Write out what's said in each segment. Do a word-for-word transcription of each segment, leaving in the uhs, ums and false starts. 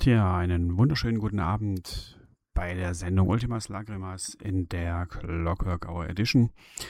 Tja, einen wunderschönen guten Abend bei der Sendung Ultimas Lagrimas in der Clockwork Hour Edition.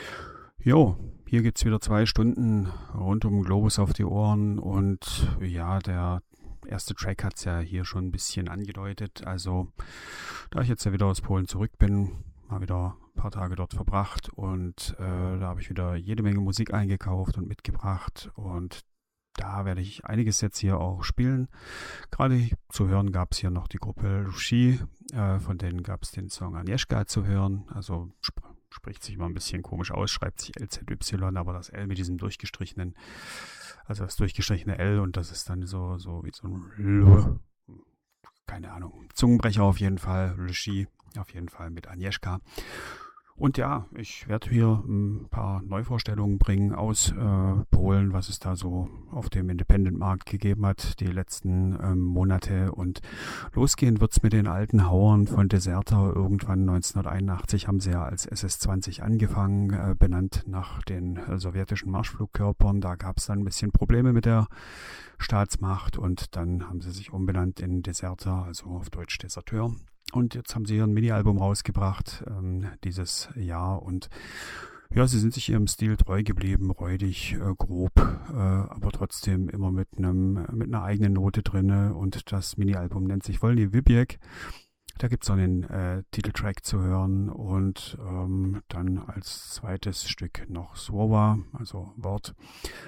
Jo, hier gibt's wieder zwei Stunden rund um den Globus auf die Ohren und ja, der erste Track hat's ja hier schon ein bisschen angedeutet. Also, da ich jetzt ja wieder aus Polen zurück bin, mal wieder ein paar Tage dort verbracht und äh, da habe ich wieder jede Menge Musik eingekauft und mitgebracht und da werde ich einiges jetzt hier auch spielen. Gerade zu hören gab es hier noch die Gruppe Lushi, äh, von denen gab es den Song Agnieszka zu hören. Also sp spricht sich mal ein bisschen komisch aus, schreibt sich L Z Y, aber das L mit diesem durchgestrichenen, also das durchgestrichene L und das ist dann so, so wie so ein L, keine Ahnung, Zungenbrecher auf jeden Fall, Lushi auf jeden Fall mit Agnieszka. Und ja, ich werde hier ein paar Neuvorstellungen bringen aus äh, Polen, was es da so auf dem Independent-Markt gegeben hat, die letzten ähm, Monate. Und losgehen wird's mit den alten Hauern von Deserter. Irgendwann neunzehnhunderteinundachtzig haben sie ja als S S zwanzig angefangen, äh, benannt nach den äh, sowjetischen Marschflugkörpern. Da gab's dann ein bisschen Probleme mit der Staatsmacht und dann haben sie sich umbenannt in Deserter, also auf Deutsch Deserteur. Und jetzt haben sie hier ein Mini-Album rausgebracht, ähm, dieses Jahr. Und ja, sie sind sich ihrem Stil treu geblieben, räudig, äh, grob, äh, aber trotzdem immer mit einem mit einer eigenen Note drinne. Und das Mini-Album nennt sich Wolny Wybieg. Da gibt's auch einen äh, Titeltrack zu hören und ähm, dann als zweites Stück noch Słowa, also Wort.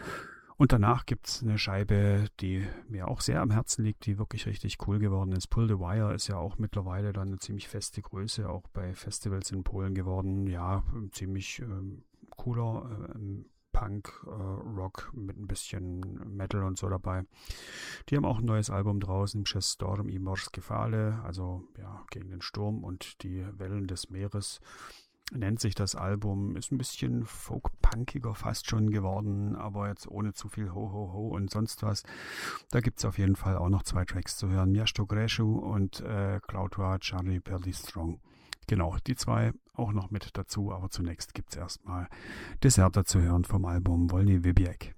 Und danach gibt's eine Scheibe, die mir auch sehr am Herzen liegt, die wirklich richtig cool geworden ist. Pull the Wire ist ja auch mittlerweile dann eine ziemlich feste Größe, auch bei Festivals in Polen geworden. Ja, ziemlich ähm, cooler ähm, Punk, äh, Rock mit ein bisschen Metal und so dabei. Die haben auch ein neues Album draußen, Przez Storm i Morskie Fale, also ja, gegen den Sturm und die Wellen des Meeres. Nennt sich das Album, ist ein bisschen folk-punkiger fast schon geworden, aber jetzt ohne zu viel Ho-Ho-Ho und sonst was. Da gibt's auf jeden Fall auch noch zwei Tracks zu hören, Miasto Greshu und äh, Klautwa Charlie Perly Strong. Genau, die zwei auch noch mit dazu, aber zunächst gibt's erstmal Deserter zu hören vom Album Wolny Wybieg.